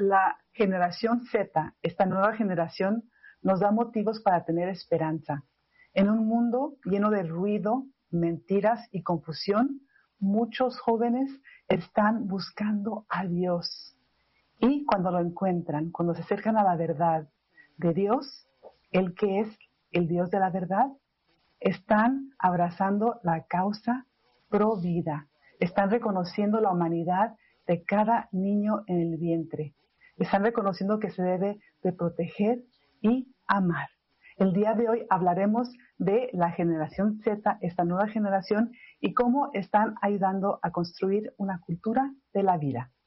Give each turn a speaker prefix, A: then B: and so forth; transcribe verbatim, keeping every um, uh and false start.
A: la generación Z, esta nueva generación, nos da motivos para tener esperanza. En un mundo lleno de ruido, mentiras y confusión, muchos jóvenes están buscando a Dios. Y cuando lo encuentran, cuando se acercan a la verdad de Dios, el que es el Dios de la verdad, están abrazando la causa pro vida. Están reconociendo la humanidad de cada niño en el vientre. Están reconociendo que se debe de proteger y amar. El día de hoy hablaremos de la generación Z, esta nueva generación, y cómo están ayudando a construir una cultura de la vida.